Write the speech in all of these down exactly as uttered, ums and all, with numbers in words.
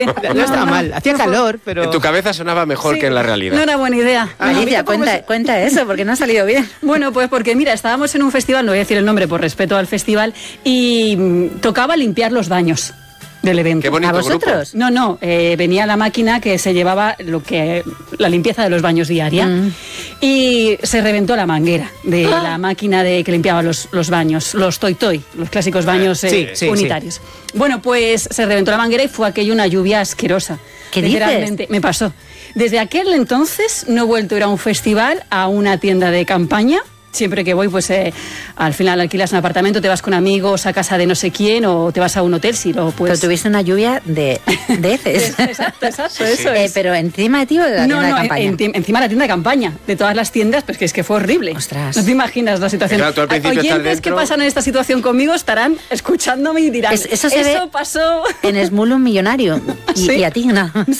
No estaba mal, hacía calor, pero... En tu cabeza sonaba mejor sí, que en la realidad. No era buena idea. Ah, Alicia, cuenta, me... cuenta eso, porque no ha salido bien. Bueno, pues porque mira, estábamos en un festival, no voy a decir el nombre por respeto al festival, y mmm, tocaba limpiar los baños del evento. Qué bonito. ¿A vosotros? Grupo. No, no, eh, venía la máquina que se llevaba lo que la limpieza de los baños diaria mm. y se reventó la manguera de ah. la máquina de que limpiaba los, los baños, los Toy Toy, los clásicos baños eh, sí, sí, unitarios. Sí. Bueno, pues se reventó la manguera y fue aquello una lluvia asquerosa. ¿Qué Literalmente, dices? Me pasó. Desde aquel entonces no he vuelto a ir a un festival, a una tienda de campaña. Siempre que voy, pues eh, al final alquilas un apartamento, te vas con amigos a casa de no sé quién o te vas a un hotel si lo puedes. Pero tuviste una lluvia de, de heces. Exacto, exacto, eso eh, es. Pero encima de ti o de la no, tienda no, de campaña. En, en, encima de la tienda de campaña, de todas las tiendas, pues que es que fue horrible. Ostras. No te imaginas la situación. Claro, tú al principio oyentes dentro... que pasan en esta situación conmigo estarán escuchándome y dirán, es, eso, se eso ve pasó en Smulun Millonario y, ¿Sí? y a ti nada. No.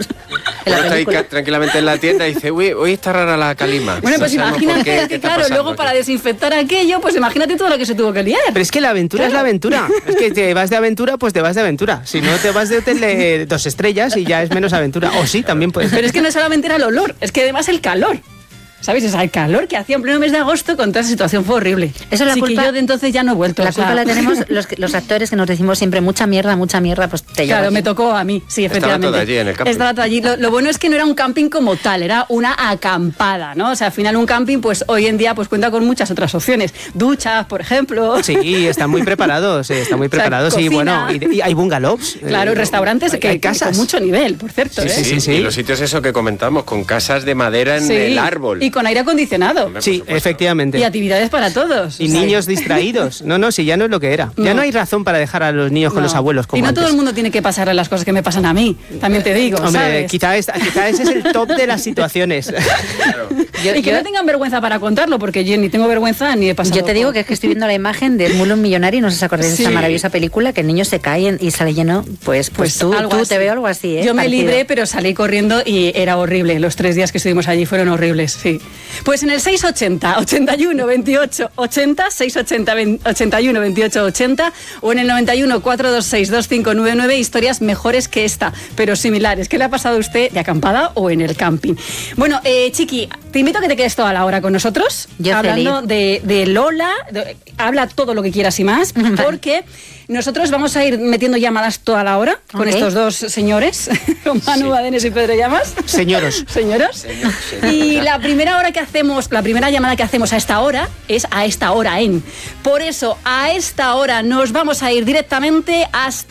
Uno está ahí tranquilamente en la tienda y dice, uy, hoy está rara la calima. Bueno, pues no imagínate qué, que, claro, luego aquí? Para desinfectar aquello, pues imagínate todo lo que se tuvo que liar. Pero es que la aventura claro. es la aventura. Es que te vas de aventura, pues te vas de aventura. Si no, te vas de hotel de dos estrellas y ya es menos aventura. O sí, también puede ser. Pero es que no solamente era el olor, es que además el calor. ¿Sabes? O sea, el calor que hacía en pleno mes de agosto con toda esa situación fue horrible. Eso es la Así culpa, que yo de entonces ya no he vuelto. La o sea, culpa la tenemos los, los actores que nos decimos siempre mucha mierda, mucha mierda, pues te Claro, llevas. me tocó a mí, sí, efectivamente. Estaba todo allí en el camping. Estaba todo allí. Lo, lo bueno es que no era un camping como tal, era una acampada, ¿no? O sea, al final un camping, pues hoy en día pues cuenta con muchas otras opciones. Duchas, por ejemplo. Sí, están muy preparados, eh, están muy preparados. O sea, y bueno, y, y hay bungalows. Claro, eh, restaurantes hay, que, hay casas. Con mucho nivel, por cierto. Sí, ¿eh? sí, sí, sí. Y los sitios eso que comentamos, con casas de madera en sí, el árbol. Y con aire acondicionado. Hombre, sí, efectivamente. Y actividades para todos. Y o sea, niños distraídos. No, no, si ya no es lo que era. No. Ya no hay razón para dejar a los niños no. con los abuelos como Y no antes. todo el mundo tiene que pasarle las cosas que me pasan a mí. También te digo, Hombre, ¿sabes? Quizá, esta, quizá ese es el top de las situaciones. Claro. Yo, y que yo, no tengan vergüenza para contarlo, porque yo ni tengo vergüenza ni he pasado. Yo te digo por... que es que estoy viendo la imagen de Smulun Millonario y no sé si acordáis de sí. esa maravillosa película que el niño se cae y sale lleno. Pues, pues, pues tú, tú te veo algo así, ¿eh? Yo me Partido. libré, pero salí corriendo y era horrible. Los tres días que estuvimos allí fueron horribles, sí. Pues en el seis ochenta, ochenta y uno, veintiocho, ochenta, seis ochenta, ochenta y uno, veintiocho, ochenta o en el noventa y uno, cuatrocientos veintiséis, veinticinco noventa y nueve, historias mejores que esta, pero similares. ¿Qué le ha pasado a usted de acampada o en el camping? Bueno, eh, Chiqui, te invito a que te quedes toda la hora con nosotros, Yo hablando de, de Lola, de, habla todo lo que quieras y más, porque nosotros vamos a ir metiendo llamadas toda la hora con okay. estos dos señores, con Manu sí. Badenes y Pedro Llamas. Señoros. Señoros. Señor, señor. Y la primera hora que hacemos, la primera llamada que hacemos a esta hora es a esta hora en. Por eso, a esta hora nos vamos a ir directamente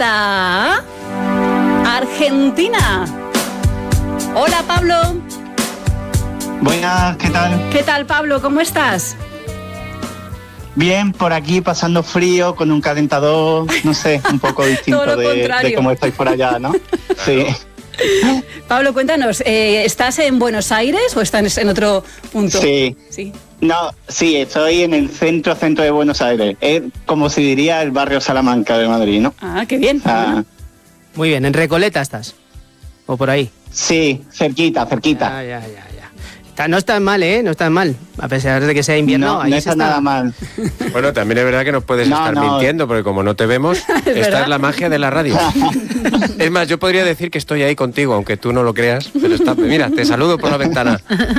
hasta Argentina. Hola, Pablo. Buenas, ¿qué tal? ¿Qué tal, Pablo? ¿Cómo estás? Bien, por aquí pasando frío con un calentador, no sé, un poco distinto de, de cómo estáis por allá, ¿no? Sí. Pablo, cuéntanos, eh, ¿estás en Buenos Aires o estás en otro punto? Sí. Sí. No, sí, estoy en el centro, centro de Buenos Aires. Es como se diría el barrio Salamanca de Madrid, ¿no? Ah, qué bien. Ah. Muy bien, ¿en Recoleta estás? ¿O por ahí? Sí, cerquita, cerquita. Ya, ya, ya, ya. Está, no está mal, ¿eh? No está mal. A pesar de que sea invierno, no, ahí no está, está nada mal. Bueno, también es verdad que nos puedes no, estar no. mintiendo, porque como no te vemos, ¿Es esta verdad? es la magia de la radio. Es más, yo podría decir que estoy ahí contigo, aunque tú no lo creas, pero está... Mira, te saludo por la ventana.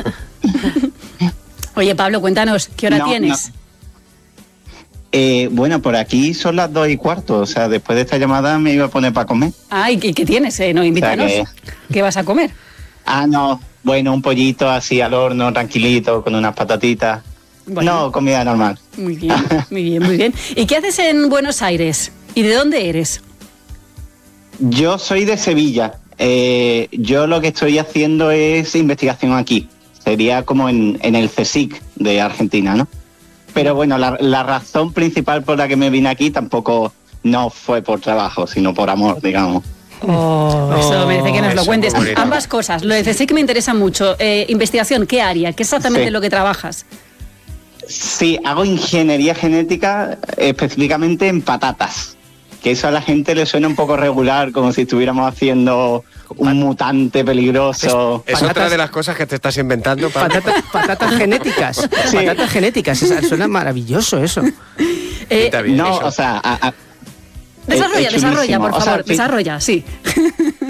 Oye, Pablo, cuéntanos, ¿qué hora no, tienes? No. Eh, bueno, por aquí son las dos y cuarto, o sea, después de esta llamada me iba a poner para comer. Ah, ¿y qué, qué tienes? Eh? No, invítanos. O sea que... ¿Qué vas a comer? Ah, no, bueno, un pollito así al horno, tranquilito, con unas patatitas. Bueno, no, comida normal. Muy bien, muy bien, muy bien. ¿Y qué haces en Buenos Aires? ¿Y de dónde eres? Yo soy de Sevilla. Eh, yo lo que estoy haciendo es investigación aquí. Sería como en, en el CSIC de Argentina, ¿no? Pero bueno, la, la razón principal por la que me vine aquí tampoco no fue por trabajo, sino por amor, digamos. Oh, eso merece que nos eso, lo cuentes. bonito. Ambas cosas. Lo de CSIC me interesa mucho. Eh, investigación, ¿qué área? ¿Qué exactamente sí. es lo que trabajas? Sí, hago ingeniería genética específicamente en patatas. Que eso a la gente le suena un poco regular, como si estuviéramos haciendo un mutante peligroso. Es, es Patatas, otra de las cosas que te estás inventando. Patatas, patatas genéticas. Sí. Patatas genéticas. Es, suena maravilloso eso. Eh, no, eso. o sea... A, a, desarrolla, es, es desarrolla, por favor. O sea, sí. Desarrolla, sí.